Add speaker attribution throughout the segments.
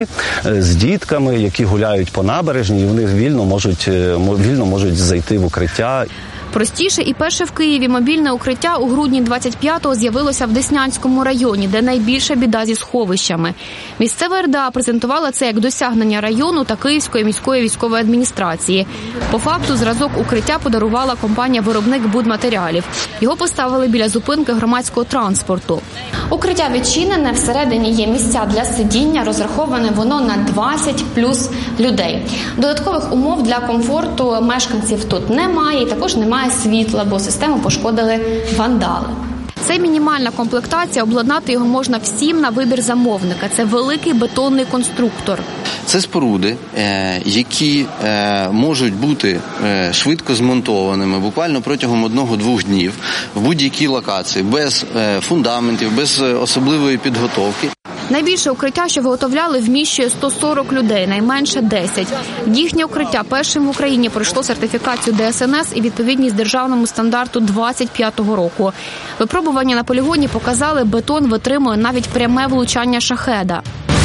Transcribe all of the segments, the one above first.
Speaker 1: з дітками, які гуляють по набережній, і вони вільно можуть зайти в укриття.
Speaker 2: Простіше і перше в Києві мобільне укриття у грудні 25-го з'явилося в Деснянському районі, де найбільша біда зі сховищами. Місцева РДА презентувала це як досягнення району та Київської міської військової адміністрації. По факту зразок укриття подарувала компанія-виробник будматеріалів. Його поставили біля зупинки громадського транспорту. Укриття відчинене, всередині є місця для сидіння, розраховане воно на 20 плюс людей. Додаткових умов для комфорту мешканців тут немає, і також немає світла, бо систему пошкодили вандали. Це мінімальна комплектація, обладнати його можна всім на вибір замовника. Це великий бетонний конструктор.
Speaker 3: Це споруди, які можуть бути швидко змонтованими буквально протягом 1-2 днів в будь-якій локації, без фундаментів, без особливої підготовки.
Speaker 2: Найбільше укриття, що виготовляли, вміщує 140 людей, найменше 10. Їхнє укриття першим в Україні пройшло сертифікацію ДСНС і відповідність державному стандарту 25-го року. Випробування на полігоні показали, бетон витримує навіть пряме влучання шахеда.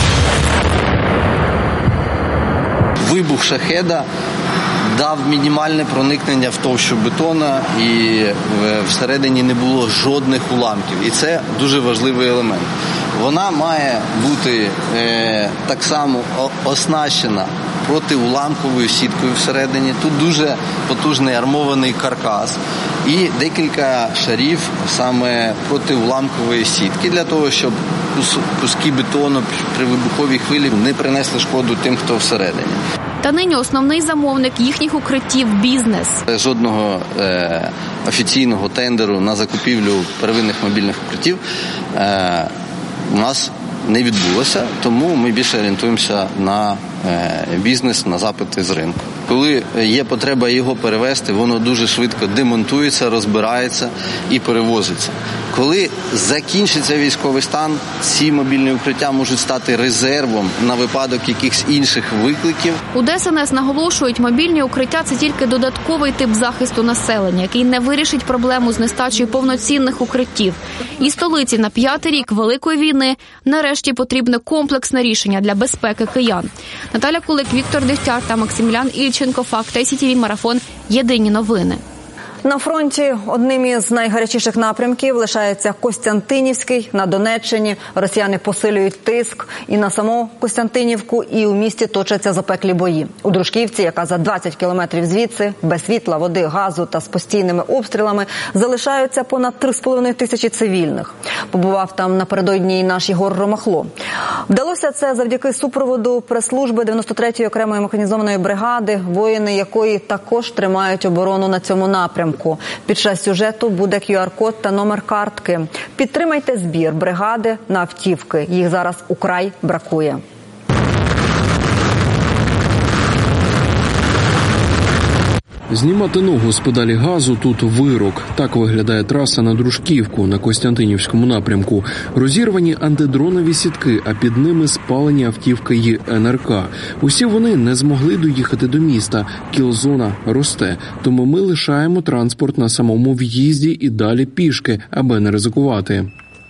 Speaker 3: Вибух шахеда дав мінімальне проникнення в товщу бетона, і всередині не було жодних уламків. І це дуже важливий елемент. Вона має бути так само оснащена протиуламковою сіткою всередині. Тут дуже потужний армований каркас і декілька шарів саме протиуламкової сітки для того, щоб куски бетону при вибуховій хвилі не принесли шкоду тим, хто всередині.
Speaker 2: Та нині основний замовник їхніх укриттів – бізнес.
Speaker 3: Жодного офіційного тендеру на закупівлю первинних мобільних укриттів у нас не відбулося, тому ми більше орієнтуємося на бізнес, на запити з ринку. Коли є потреба його перевезти, воно дуже швидко демонтується, розбирається і перевозиться. Коли закінчиться військовий стан, ці мобільні укриття можуть стати резервом на випадок якихось інших викликів.
Speaker 2: У ДСНС наголошують, мобільні укриття – це тільки додатковий тип захисту населення, який не вирішить проблему з нестачею повноцінних укриттів. І столиці на 5-й рік Великої війни нарешті потрібне комплексне рішення для безпеки киян. Наталя Кулик, Віктор Дегтяр та Максимілян Ільченко. Факт ICTV Марафон. Єдині новини.
Speaker 4: На фронті одним із найгарячіших напрямків лишається Костянтинівський на Донеччині. Росіяни посилюють тиск і на саму Костянтинівку, і у місті точаться запеклі бої. У Дружківці, яка за 20 кілометрів звідси, без світла, води, газу та з постійними обстрілами, залишаються понад 3,5 тисячі цивільних. Побував там напередодні наш Єгор Ромахло. Вдалося це завдяки супроводу прес-служби 93-ї окремої механізованої бригади, воїни якої також тримають оборону на цьому напрямку. Під час сюжету буде QR-код та номер картки. Підтримайте збір бригади на автівки. Їх зараз украй бракує.
Speaker 5: Знімати ногу з педалі газу – тут вирок. Так виглядає траса на Дружківку на Костянтинівському напрямку. Розірвані антидронові сітки, а під ними спалені автівки й НРК. Усі вони не змогли доїхати до міста. Кілзона росте. Тому ми лишаємо транспорт на самому в'їзді і далі пішки, аби не ризикувати.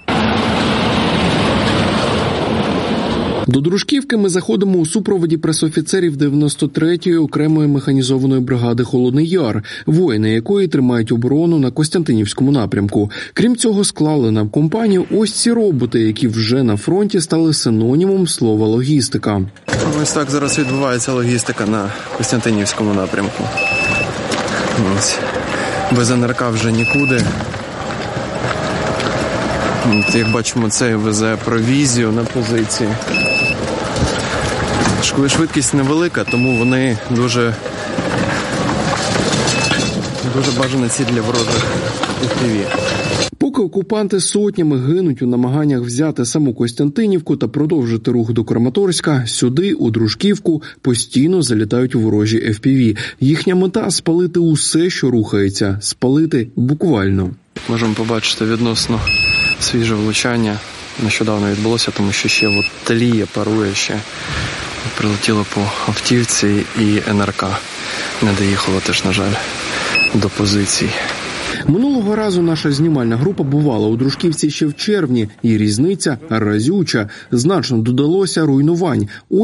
Speaker 5: До Дружківки ми заходимо у супроводі пресофіцерів 93-ї окремої механізованої бригади «Холодний Яр», воїни якої тримають оборону на Костянтинівському напрямку. Крім цього, склали нам компанію ось ці роботи, які вже на фронті стали синонімом слова «логістика».
Speaker 6: Ось так зараз відбувається логістика на Костянтинівському напрямку. Ось. Без НРК вже нікуди. Як бачимо, цей везе провізію на позиції. Швидкість невелика, тому вони дуже бажана ціль для ворожих FPV.
Speaker 5: Поки окупанти сотнями гинуть у намаганнях взяти саму Костянтинівку та продовжити рух до Краматорська, сюди, у Дружківку, постійно залітають ворожі FPV. Їхня мета – спалити усе, що рухається. Спалити буквально.
Speaker 6: Можемо побачити відносно свіже влучання. Нещодавно відбулося, тому що ще тліє, парує ще. Прилетіло по автівці і НРК. Не доїхало теж, на жаль, до позицій.
Speaker 5: Минулого разу наша знімальна група бувала у Дружківці ще в червні, і різниця разюча. Значно додалося руйнувань.